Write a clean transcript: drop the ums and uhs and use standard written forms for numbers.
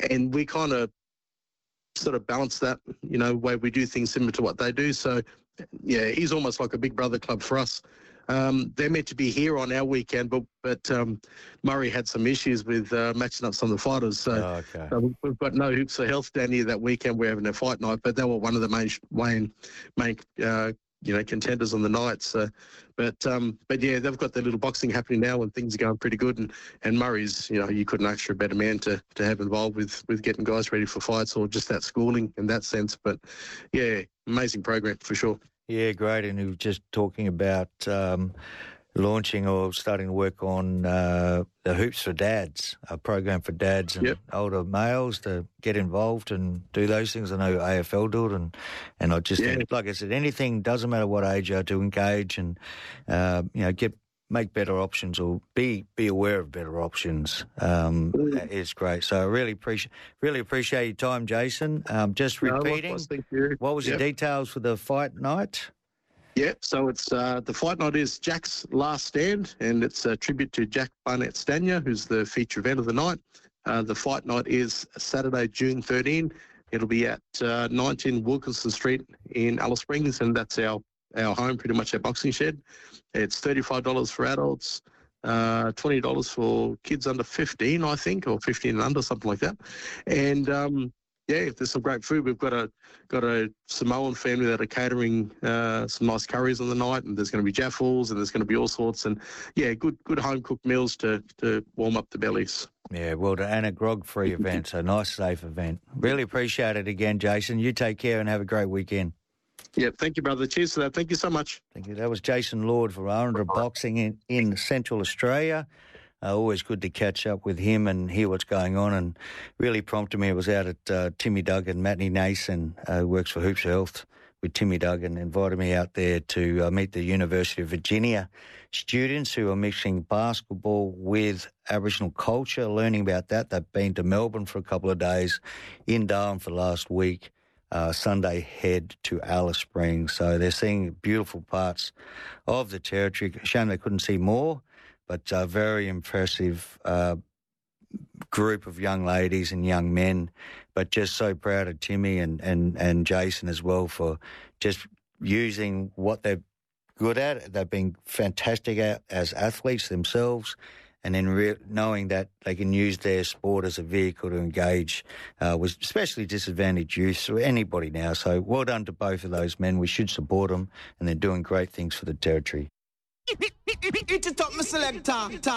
and we kind of sort of balance that, way we do things similar to what they do. So, yeah, he's almost like a big brother club for us. They're meant to be here on our weekend, but Murray had some issues with matching up some of the fighters. So, we've got no Hoops for Health down here that weekend. We're having a fight night, but they were one of the main contenders on the night. So, but yeah, they've got their little boxing happening now, and things are going pretty good. And Murray's, you couldn't ask for a better man to have involved with getting guys ready for fights or just that schooling in that sense. But yeah, amazing program for sure. Yeah, great. And you were just talking about launching or starting to work on the Hoops for Dads, a program for dads and older males to get involved and do those things. I know AFL do it, and I just think, like I said, anything, doesn't matter what age you are, to engage and make better options or be aware of better options is great. So I really appreciate your time, Jason. Just repeating, what was the details for the fight night? Yeah, so it's the fight night is Jack's Last Stand, and it's a tribute to Jack Barnett Stanier, who's the feature event of the night. The fight night is Saturday, June 13. It'll be at 19 Wilkinson Street in Alice Springs, and that's our home, pretty much our boxing shed. It's $35 for adults, $20 for kids under 15, I think, or 15 and under, something like that. And there's some great food. We've got a Samoan family that are catering some nice curries on the night, and there's going to be jaffles, and there's going to be all sorts, and good home cooked meals to warm up the bellies. Yeah, well done. And a grog-free event, so nice, safe event. Really appreciate it again, Jason. You take care and have a great weekend. Yeah, thank you, brother. Cheers to that. Thank you so much. Thank you. That was Jason Lord for Arundel Boxing in Central Australia. Always good to catch up with him and hear what's going on, and really prompted me. I was out at Timmy Duggan, Matty Nason, who works for Hoops for Health with Timmy Duggan, invited me out there to meet the University of Virginia students who are mixing basketball with Aboriginal culture, learning about that. They've been to Melbourne for a couple of days, in Darwin for last week. Sunday head to Alice Springs. So they're seeing beautiful parts of the territory. Shame they couldn't see more, but a very impressive group of young ladies and young men. But just so proud of Timmy and Jason as well for just using what they're good at. They've been fantastic as athletes themselves, and then knowing that they can use their sport as a vehicle to engage with especially disadvantaged youth or anybody now. So well done to both of those men. We should support them, and they're doing great things for the territory. It's a top selector.